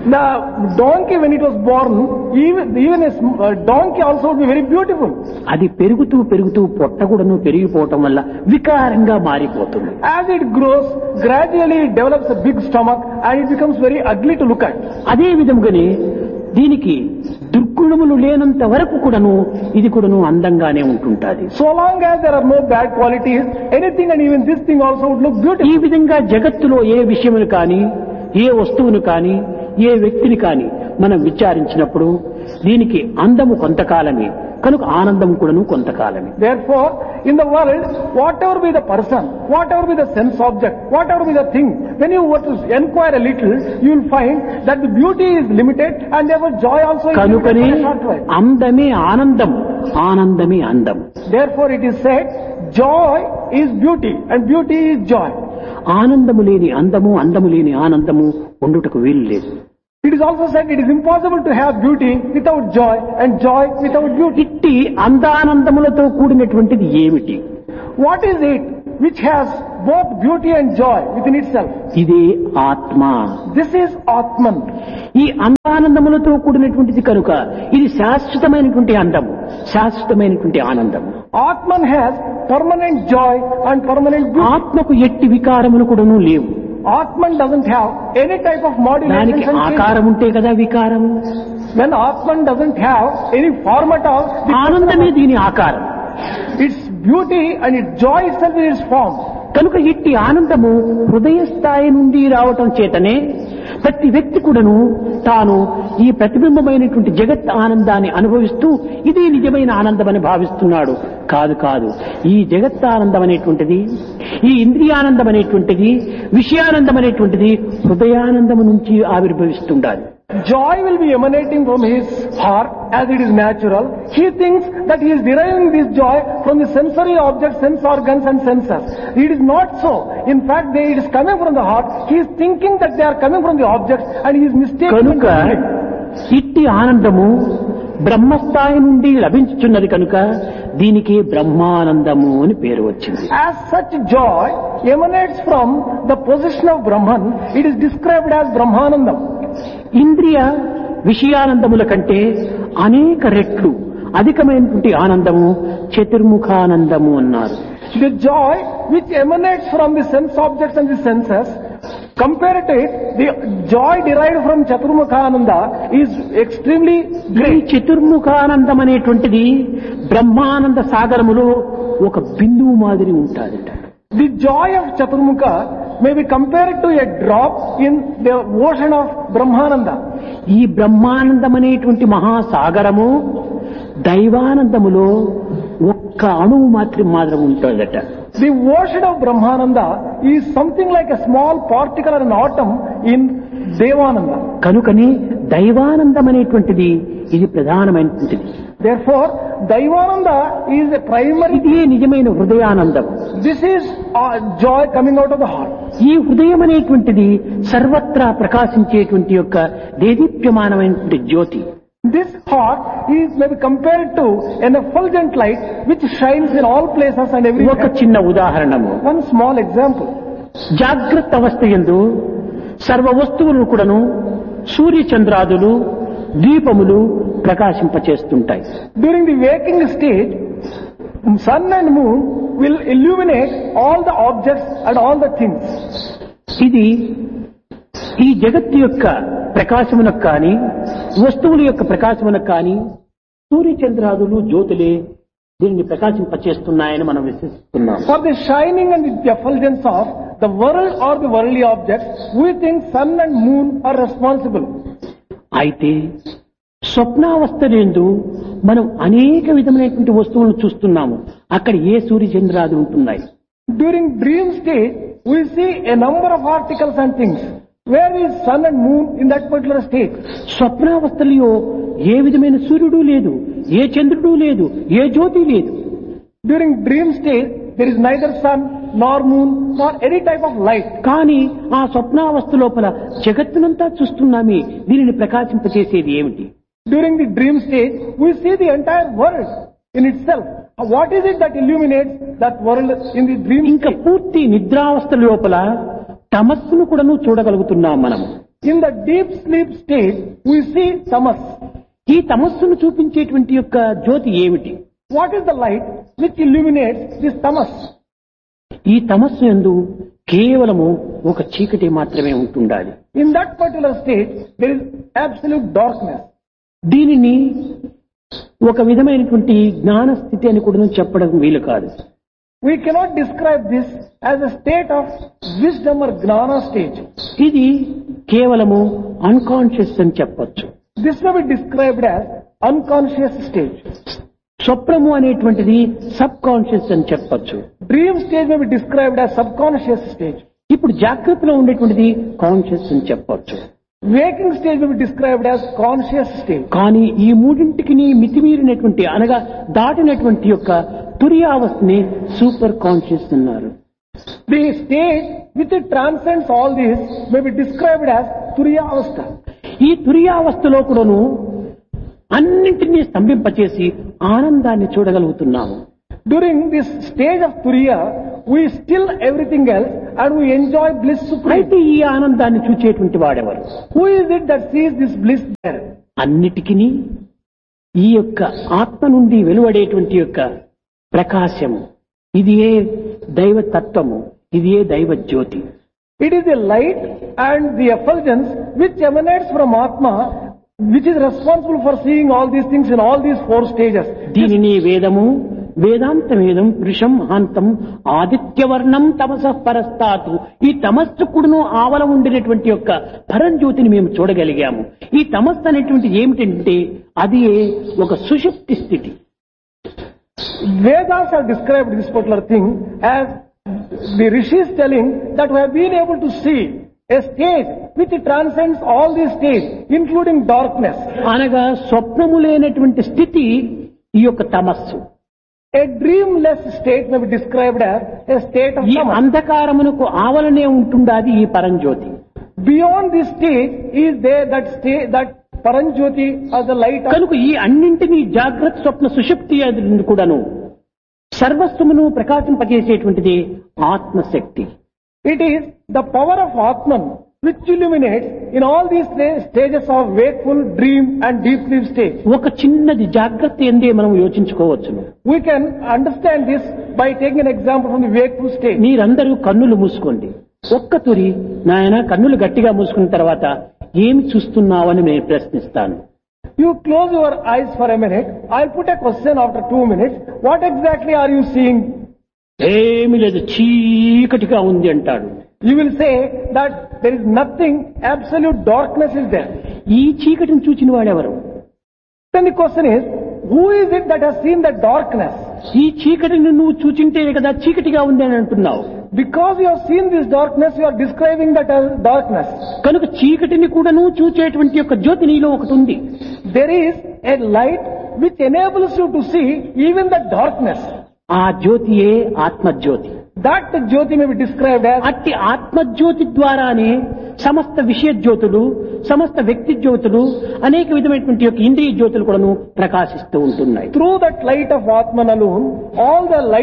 The donkey, when it was born, even a donkey also would be very beautiful. అది పెరుగుతూ పెరుగుతూ పొట్ట కూడాను పెరిగిపోవటం వల్ల వికారంగా మారిపోతుంది. As it grows, gradually it develops a big stomach and it becomes very ugly to look at. అదే విధంగానే దీనికి దుర్గుణములు లేనంత వరకు కూడాను ఇది కూడాను అందంగానే ఉంటుంటాది. So long as there are no bad qualities, anything and even this thing also would look beautiful. ఈ విధంగా జగత్తులో ఏ విషయమును కానీ, ఏ వస్తువును కానీ, ఏ వ్యక్తిని కానీ మనం విచారించినప్పుడు దీనికి అందము కొంతకాలమే, కనుక ఆనందం కూడాను కొంతకాలమే. Therefore, in the world, whatever be the person, whatever be the sense object, whatever be the thing, when you were to inquire a little, you will find that the beauty is limited and therefore joy also is limited కనుకనే for a short while. అందమే ఆనందం, ఆనందమే అందం. Therefore, it is said, joy is beauty and beauty is joy. ఆనందము లేని అందము, అందము లేని ఆనందము ఉండుటకు వీలు లేదు. It is also said it is impossible to have beauty without joy and joy without beauty. ఇట్టి అందానందములతో కూడినటువంటిది ఏమిటి? What is it which has both beauty and joy within itself? ఇదే ఆత్మ. This is Atman. ఈ అందానందములతో కూడినటువంటిది కనుక ఇది శాశ్వతమైనటువంటి అందము, శాశ్వతమైనటువంటి ఆనందము. Atman has permanent joy and permanent beauty. ఆత్మకు ఎట్టి వికారములు కూడాను లేవు. Atman doesn't have any type of modulation దానికి and change. ఆకారం ఉంటే కదా వికారము. When Atman doesn't have any form at all, ఆనందమే దీని ఆకారం. its beauty and its joy itself is its form. కనుక ఇట్టి ఆనందము హృదయ స్థాయి నుండి రావటం చేతనే ప్రతి వ్యక్తి కూడాను తాను ఈ ప్రతిబింబమైనటువంటి జగత్ ఆనందాన్ని అనుభవిస్తూ ఇది నిజమైన ఆనందమని భావిస్తున్నాడు. కాదు కాదు, ఈ జగత్ ఆనందం అనేటువంటిది, ఈ ఇంద్రియానందం అనేటువంటిది, విషయానందం అనేటువంటిది హృదయానందము నుంచి ఆవిర్భవిస్తుండాలి. Joy will be emanating from his heart as it is natural. He thinks that he is deriving this joy from the sensory objects, sense organs and senses. It is not so. In fact, it is coming from the heart. He is thinking that they are coming from the objects and he is mistaken. కనుక ఇట్టి ఆనందము బ్రహ్మస్థాయి నుండి లభించుచున్నది కనుక దీనికి బ్రహ్మానందము అని పేరు వచ్చింది. As such joy emanates from the position of Brahman, it is described as Brahmanandam. ఇంద్రియ విషయానందముల కంటే అనేక రెట్లు అధికమైనటువంటి ఆనందము చతుర్ముఖానందము అన్నారు. The joy which emanates from the sense objects and the senses, compared to it, the joy derived from Chaturmukhananda is extremely ఈ great. చతుర్ముఖానందం అనేటువంటిది బ్రహ్మానంద సాగరములో ఒక బిందువు మాదిరి ఉంటాదట. The joy of Chaturmukha may be compared to a drop in the ocean of Brahmananda. ఈ బ్రహ్మానందం అనేటువంటి మహాసాగరము దైవానందములో ఒక్క అణువు మాత్రం ఉంటుందట. The ocean of Brahmananda is something like a small particle or an atom in Devananda. కనుకని దైవానందం అనేటువంటిది ఇది ప్రధానమైనటువంటిది. Therefore, Daivananda is a primary. ఇదే నిజమైన హృదయానందం. This is joy coming out of the heart. ఈ హృదయం అనేటువంటిది సర్వత్రా ప్రకాశించేటువంటి యొక్క దేదీప్యమానమైనటువంటి జ్యోతి. This heart is maybe compared to an effulgent light which shines in all places and ఒక everywhere. చిన్న ఉదాహరణము, One small example. జాగ్రత్త అవస్థ యందు సర్వ వస్తువులను కూడాను సూర్యచంద్రాదులు దీపములు ప్రకాశింపచేస్తుంటాయి. During the waking stage, sun and moon will illuminate all the objects and all the things. ఇది ఈ జగత్తు యొక్క ప్రకాశమునకు కానీ వస్తువుల యొక్క ప్రకాశమునకు కానీ సూర్యచంద్రాదులు జ్యోతులే దీనిని ప్రకాశింపచేస్తున్నాయని మనం విశ్వసిస్తున్నాం. For the shining and the effulgence of the world or the worldly objects, we think sun and moon are responsible. అయితే స్వప్నావస్థలందు మనం అనేక విధమైనటువంటి వస్తువులను చూస్తున్నాము. అక్కడ ఏ సూర్యచంద్రాదులు ఉంటున్నాయి. During dream state, we see a number of articles and things. Where is sun and moon in that particular state? స్వప్నావస్థలో ఏ విధమైన సూర్యుడు లేదు, ఏ చంద్రుడు లేదు, ఏ జ్యోతి లేదు. During dream state, there is neither sun nor moon nor any type of light. కానీ ఆ స్వప్నావస్థ లోపల జగత్తునంతా చూస్తున్నామే, దీనిని ప్రకాశింపచేసేది ఏమిటి? During the dream state, we see the entire world in itself. What is it that illuminates that world in the dream ఇంకా state? పూర్తి నిద్రావస్థ లోపల తమస్సును కూడాను చూడగలుగుతున్నాం మనం. In the deep sleep state, we see tamas. ఈ తమస్సును చూపించేటువంటి యొక్క జ్యోతి ఏమిటి? What is the light which illuminates this tamas? ఈ తమస్సు యందు కేవలము ఒక చీకటి మాత్రమే ఉంటుండాలి. In that particular state, there is absolute darkness. దీనిని ఒక విధమైనటువంటి జ్ఞాన స్థితి అని కూడా చెప్పడం వీలు కాదు. We cannot describe this as a state of wisdom or gnana stage. ఇది కేవలము అన్కాన్షియస్ అని చెప్పొచ్చు. This may be described as unconscious stage. స్వప్నము అనేటువంటిది సబ్ కాన్షియస్ అని చెప్పొచ్చు. Dream stage may be described as subconscious stage. ఇప్పుడు జాగ్రత్తలో ఉండేటువంటిది కాన్షియస్ అని చెప్పొచ్చు. Waking stage may be described as conscious stage. కానీ ఈ మూడింటికి మితిమీరినటువంటి అనగా దాటినటువంటి యొక్క తురియావస్థని సూపర్ కాన్షియస్ అన్నారు. The stage which it transcends all this may be described as Turiya Avastha. ఈ తురియావస్థలో కూడాను అన్నింటినీ స్తంభింపచేసి ఆనందాన్ని చూడగలుగుతున్నాము. During this stage of Turiya, we still everything else and we enjoy bliss supreme. అయితే ఈ ఆనందాన్ని చూచేటువంటి వాడెవరు? Who is it that sees this bliss there? అన్నిటికీ ఈ యొక్క ఆత్మ నుండి వెలువడేటువంటి యొక్క ప్రకాశము, ఇది ఏ దైవ తత్వము, ఇది ఏ దైవ జ్యోతి. It is the light and the effulgence which emanates from Atma, which is responsible for seeing all these things in all these four stages. దీనిని వేదము వేదాంత వేదం పురుషం మహాంతం ఆదిత్యవర్ణం తమసః పరస్తాతు. ఈ తమస్సుకుడును ఆవల ఉండినటువంటి యొక్క పరంజ్యోతిని మేము చూడగలిగాము. ఈ తమస్సు అనేటువంటి ఏమిటంటే అది ఒక సుషుప్తి స్థితి. Vedas have described this particular thing as the rishis telling that we have been able to see a stage which transcends all these stages, including darkness. అనగా స్వప్నము లేనటువంటి స్థితి ఈ యొక్క తమస్సు. A dreamless state may be described as a state of ఈ tamas. అంధకారమునకు ఆవలనే ఉంటుండాది ఈ పరంజ్యోతి. Beyond this stage is there that Paranjyoti or the light of. కనుక ఈ అన్నింటినీ జాగ్రత్త స్వప్న సుషుప్తి అది కూడాను సర్వస్వమును ప్రకాశింపజేసేటువంటిది ఆత్మశక్తి. It is the power of Atman which illuminates in all these stages of wakeful, dream and deep sleep stage. ఒక చిన్నది జాగ్రత్త ఎందే మనం యోచించుకోవచ్చును. We can understand this by taking an example from the wakeful stage. మీరందరూ కన్నులు మూసుకోండి. ఒక్క తురి నాయన కన్నులు గట్టిగా మూసుకున్న తర్వాత ఏమి చూస్తున్నావని నేను ప్రశ్నిస్తాను. You close your eyes for a minute. I'll put a question after 2 minutes. What exactly are you seeing? ఏమి లేదు చీకటిగా ఉంది అంటాడు. You will say that there is nothing, absolute darkness is there. ఈ చీకటిని చూచిన వాడెవరు? Then the question is, who is it that has seen the darkness? ఈ చీకటిని నువ్వు చూచింటే కదా చీకటిగా ఉంది అని అంటున్నావు. Because you have seen this darkness, you are describing that as darkness. కనుక చీకటిని కూడాను చూచేటువంటి యొక్క జ్యోతి నీలో ఒకటి ఉంది. There is a light which enables you to see even the darkness. ఆ జ్యోతియే ఆత్మజ్యోతి. That Jyoti may be described as. అట్టి ఆత్మజ్యోతి ద్వారానే సమస్త విషయ జ్యోతులు, సమస్త వ్యక్తి జ్యోతులు, అనేక విధమైనటువంటి యొక్క ఇంద్రియ జ్యోతులు కూడాను ప్రకాశిస్తూ ఉంటున్నాయి. Through that light of Atman alone, all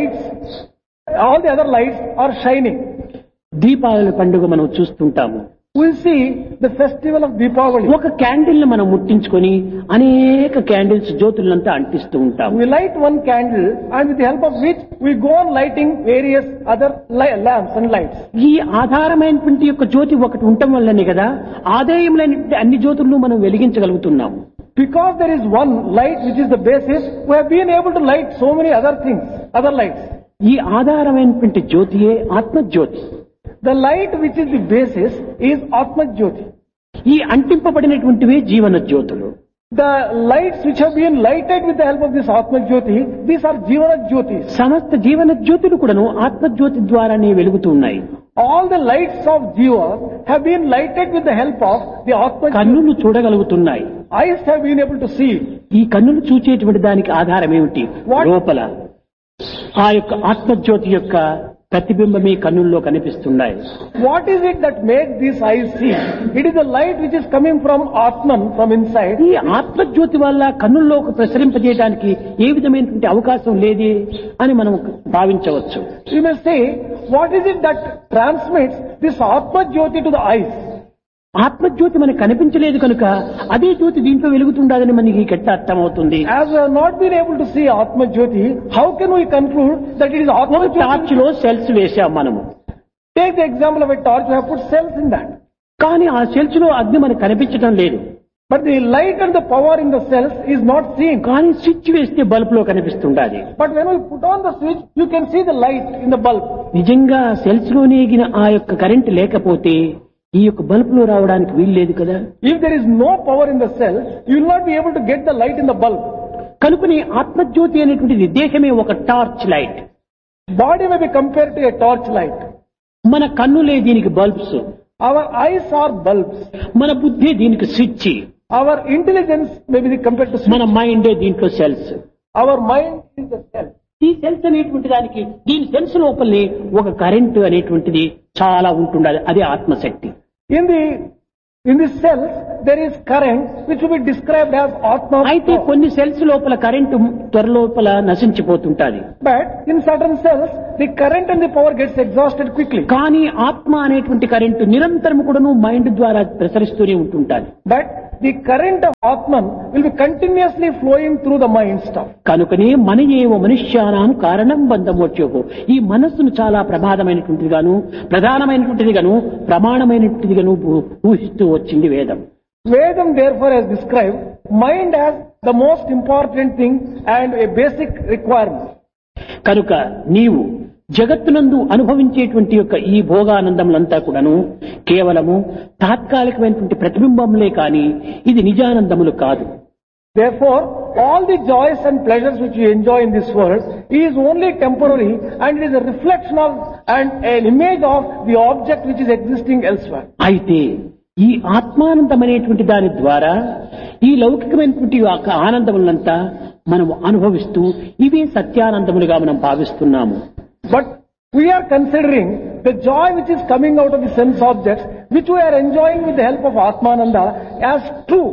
the other lights are shining. Deepavali పండుగ మనం చూస్తుంటాము. We see the festival of Deepavali. ఒక క్యాండిల్ ని మనం ముట్టించుకొని అనేక క్యాండిల్స్ జ్యోతులంతా అంటిస్తూ ఉంటాము. We light one candle and with the help of which we go on lighting various other lamps and lights. ఈ ఆధారమైనటువంటి యొక్క జ్యోతి ఒకటి ఉండటం వల్లనే కదా ఆదాయములైన అన్ని జ్యోతులను మనం వెలిగించగలుగుతున్నాము. Because there is one light which is the basis, we have been able to light so many other things, other lights. ఈ ఆధారమైనటువంటి జ్యోతియే ఆత్మజ్యోతి. The light which is the basis is Atma Jyoti. ఈ అంటింపబడినటువంటివే జీవన జ్యోతులు. The lights which have been lighted with the help of this Atma Jyoti, these are Jivana Jyotis. సమస్త జీవన జ్యోతులు కూడాను ఆత్మజ్యోతి ద్వారానే వెలుగుతున్నాయి. All the lights of Jiva have been lighted with the help of the Atma Jyoti. కన్నులు చూడగలుగుతున్నాయి. Eyes have been able to see. ఈ కన్నులు చూచేటువంటి దానికి ఆధారం ఏమిటి? లోపల ఆ యొక్క ఆత్మజ్యోతి యొక్క ప్రతిబింబమే కన్నుల్లో కనిపిస్తున్నాయి. What is it that makes these eyes see? It is the light which is coming from Atman, from inside. ఈ ఆత్మజ్యోతి వల్ల కన్నుల్లోకి ప్రసరింపజేయడానికి ఏ విధమైనటువంటి అవకాశం లేదే అని మనం భావించవచ్చు. You may say, what is it that transmits this Atma Jyoti to the eyes? ఆత్మజ్యోతి మనకు కనిపించలేదు కనుక అదే జ్యోతి దీంట్లో వెలుగుతుండదని మనకి ఎట్లా అర్థమవుతుంది? As we have not been able to see Atma Jyoti, how can we conclude that it is Atma ఒక Jyoti? టార్చ్ లో సెల్స్ వేశాం మనము. Take the example of a torch, we have put cells in that. కానీ ఆ సెల్స్ లో అగ్ని మనకు కనిపించడం లేదు. But the light and the power in the cells is not seen. కానీ స్విచ్ వేస్తే బల్బ్ లో కనిపిస్తుండాలి. But when we put on the switch, you can see the light in the bulb. నిజంగా సెల్స్ లో నేగిన ఆ యొక్క కరెంట్ లేకపోతే ఈ యొక్క బల్బ్ లో రావడానికి వీల్లేదు కదా. If there is no power in the cells, you will not be able to get the light in the bulb. కనుకని ఆత్మజ్యోతి అనేటువంటిది దేహమే ఒక torch light. Body may be compared to a torch light. మన కన్నులే దీనికి bulbs, Our eyes are bulbs. మన బుద్ధి దీనికి switch, Our intelligence may be compared to మన switch. మైండే దీంట్లో cells. Our mind is the cell. ఈ సెల్స్ అనేటువంటి దానికి దీని సెల్స్ లోపలనే ఒక కరెంటు అనేటువంటిది చాలా ఉంటుండాలి. అదే ఆత్మశక్తి. In the cells, there is current which will be described as Atma. అయితే కొన్ని సెల్స్ లోపల current త్వరలోపల నశించిపోతుంటాది. But in certain cells, the current and the power gets exhausted quickly. కానీ ఆత్మ అనేటువంటి కరెంటు నిరంతరం కూడాను మైండ్ ద్వారా ప్రసరిస్తూనే ఉంటుంటాది. But the current of Atman will be continuously flowing through the mind stuff. కనుకనే మన ఏవ మనుష్యానాం కారణం బంధమోచ్యోగో, ఈ మనస్సును చాలా ప్రమాదమైనటువంటిదిగాను ప్రధానమైనటువంటిదిగాను ప్రమాణమైనటువంటిదిగాను ఊహిస్తూ వచ్చింది వేదం. Vedam therefore has described mind as the most important thing and a basic requirement. కనుక నీవు జగత్తునందు అనుభవించేటువంటి యొక్క ఈ భోగానందములంతా కూడాను కేవలము తాత్కాలికమైనటువంటి ప్రతిబింబంలే కాని ఇది నిజానందములు కాదు. Therefore, all the joys and pleasures which you enjoy in this world is only temporary and it is a reflection of and an image of the object which is existing elsewhere. అయితే ఈ ఆత్మానందం అనేటువంటి దాని ద్వారా ఈ లౌకికమైనటువంటి యొక్క ఆనందములంతా మనం అనుభవిస్తూ ఇవే సత్యానందములుగా మనం భావిస్తున్నాము. But we are considering the joy which is coming out of the sense objects which we are enjoying with the help of Atmananda as true.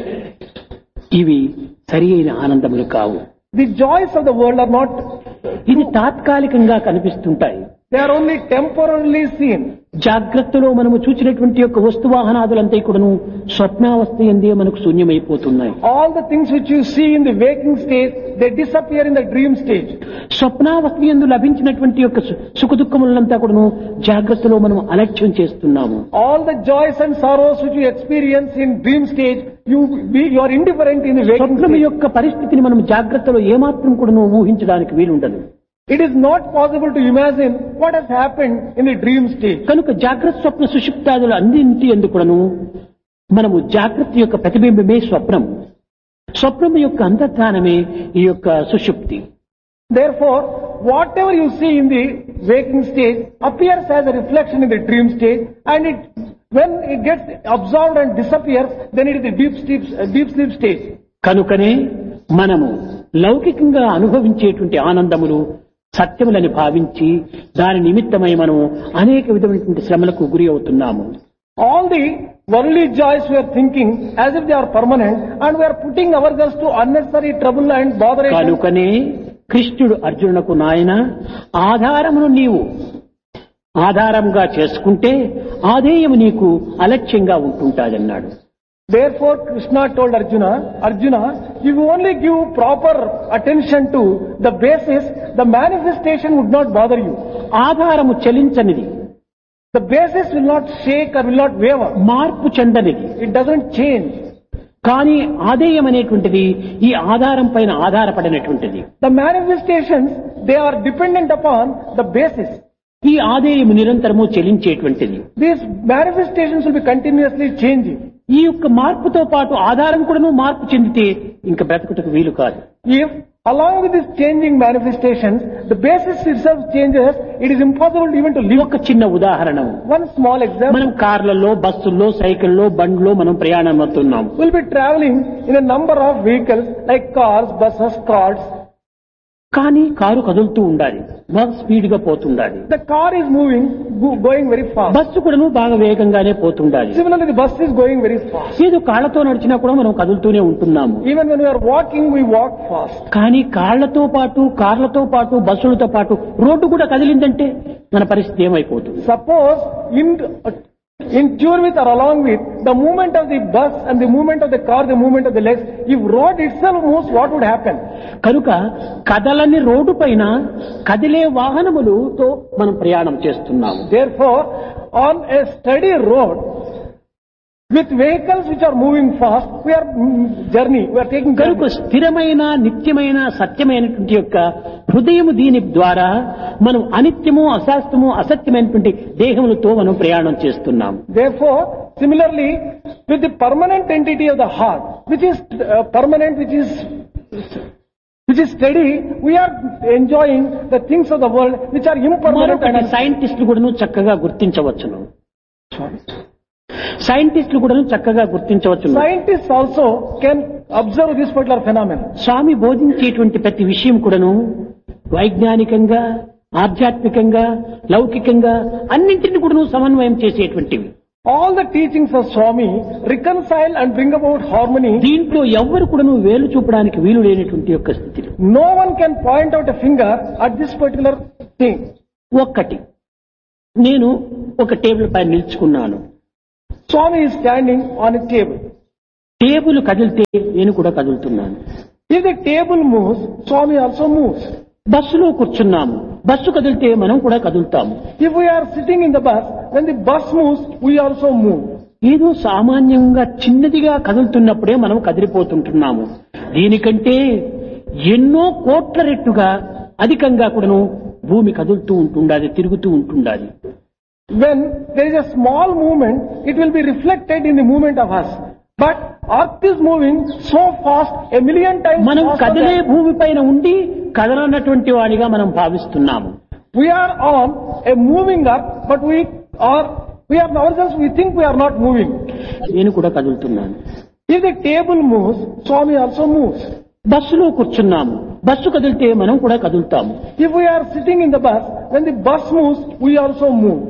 ఇవి సరి అయిన ఆనందములు కావు. The joys of the world are not, ఇది తాత్కాలికంగా కనిపిస్తుంటాయి. they are only temporarily seen. జాగ్రత్తలో మనము చూసినటువంటి యొక్క వస్తువాహనాదులంతా కూడాను స్వప్నావస్థ ఎందే మనకు శూన్యమైపోతున్నాయి. All the things which you see in the waking stage, they disappear in the dream stage. స్వప్నావస్థ యందు లభించినటువంటి యొక్క సుఖదుఖములంతా కూడాను జాగ్రత్తలో మనం అలక్ష్యం చేస్తున్నాము. All the joys and sorrows which you experience in dream stage, you are indifferent in the waking స్వప్నం stage. యొక్క పరిస్థితిని మనం జాగ్రత్తలో ఏమాత్రం కూడాను ఊహించడానికి వీలుండదు. It is not possible to imagine what has happened in the dream stage. కనుక జాగ్రత్త స్వప్న సుషుప్తాదులు అన్నింటి ఎందుకు కూడాను మనము జాగ్రత్త యొక్క ప్రతిబింబమే స్వప్నం, స్వప్నం యొక్క అంతర్ధానమే ఈ యొక్క సుషుప్తి. Therefore, whatever you see in the waking stage appears as a reflection in the dream stage, and when it gets absorbed and disappears, then it is the deep sleep stage. కనుకనే మనము లౌకికంగా అనుభవించేటువంటి ఆనందములు సత్యములని భావించి దాని నిమిత్తమై మనము అనేక విధమైనటువంటి శ్రమలకు గురి అవుతున్నాము. All the worldly joys we are thinking as if they are permanent, and we are putting ourselves to unnecessary trouble and botheration. కనుకనే కృష్ణుడు అర్జునునకు నాయన ఆధారమును నీవు ఆధారంగా చేసుకుంటే ఆధేయము నీకు అలక్ష్యంగా ఉంటుంటాదన్నాడు. Therefore, Krishna told Arjuna, if you only give proper attention to the basis, the manifestation would not bother you. ఆధారము చలించనిది, The basis will not shake or will not waver. మార్పు చెందనిది. It doesn't change. కానీ ఆధేయం అనేటువంటిది ఈ ఆధారం పైన ఆధారపడినటువంటిది. The manifestations, they are dependent upon the basis. ఈ ఆధేయము నిరంతరము చెలించేటువంటిది. These manifestations will be continuously changing. ఈ యొక్క మార్పుతో పాటు ఆధారం కూడాను మార్పు చెందితే ఇంకా బ్రతుకుటకు వీలు కాదు. If along with these changing manifestations, the basis itself changes, it is impossible even to live. ఒక చిన్న ఉదాహరణ, One small example. మనం కార్లలో, బస్సుల్లో, సైకిల్లో, బండ్లో మనం ప్రయాణం అవుతున్నాం. We'll be traveling in a number of vehicles like cars, buses, carts. కానీ కారు కదులుతూ ఉండాలి, బాగా స్పీడ్ గా పోతుండాలి. The car is moving, going very fast. Bus కూడాను బాగా వేగంగానే పోతుండాలి. Similarly, the bus is going very fast. ఏదో కాళ్లతో నడిచినా కూడా మనం కదులుతూనే ఉంటున్నాము. Even when we are walking, we walk fast. కానీ కాళ్లతో పాటు, కార్లతో పాటు, బస్సులతో పాటు రోడ్డు కూడా కదిలిందంటే మన పరిస్థితి ఏమైపోతుంది? Suppose in tune with or along with the movement of the bus and the movement of the car, the movement of the legs. If road itself moves, what would happen? కనుక కదలని రోడ్డు పైన కదిలే వాహనములతో మనం ప్రయాణం చేస్తున్నాము. Therefore, on a steady road, with vehicles which are moving fast, we are taking కనుక journey. స్థిరమైన నిత్యమైన సత్యమైనటువంటి యొక్క హృదయము దీని ద్వారా మనం అనిత్యము అశాస్త్రము అసత్యమైనటువంటి దేహములతో మనం ప్రయాణం చేస్తున్నాము. Therefore, similarly, with the permanent entity of the heart, which is permanent, which is steady, we are enjoying the things of the world which are impermanent. మరొకటి సైంటిస్టులు కూడాను చక్కగా గుర్తించవచ్చును. సైంటిస్టులు కూడాను చక్కగా గుర్తించవచ్చును. Scientists also can observe this particular phenomenon. స్వామి బోధించేటువంటి ప్రతి విషయం కూడాను వైజ్ఞానికంగా, ఆధ్యాత్మికంగా, లౌకికంగా అన్నింటిని కూడాను సమన్వయం చేసేటువంటివి. All the teachings of Swami reconcile and bring about harmony. దీంట్లో ఎవ్వరు కూడాను వేలు చూపడానికి వీలు లేనటువంటి యొక్క స్థితి. No one can point out a finger at this particular thing. ఒక్కటి, నేను ఒక టేబుల్ పైన నిల్చుకున్నాను. Swami is standing on a table. Table కదిలితే నేను కూడా కదులుతున్నాను. If the table moves, Swami also moves. బస్సులో కూర్చున్నాము, బస్సు కదిలితే మనం కూడా కదులుతాము. If we are sitting in the bus, when the bus moves, we also move. ఏదో సామాన్యంగా చిన్నదిగా కదులుతున్నప్పుడే మనం కదిలిపోతుంటున్నాము. దీనికంటే ఎన్నో కోట్ల రెట్టుగా అధికంగా కూడాను భూమి కదులుతూ ఉంటుండాలి, తిరుగుతూ ఉంటుండాలి. When there is a small movement, it will be reflected in the movement of us. But earth is moving so fast, a million times మనం faster కదిలే than- భూమి పైన ఉండి కదలనటువంటి వాడిగా మనం భావిస్తున్నాము. We are on a moving earth, but we are ourselves, we think we are not moving. నేను కూడా కదులుతున్నాను. If the table moves, Swami also moves. బస్సులో కూర్చున్నాము, బస్సు కదిలితే మనం కూడా కదులుతాము. If we are sitting in the bus, when the bus moves, we also move.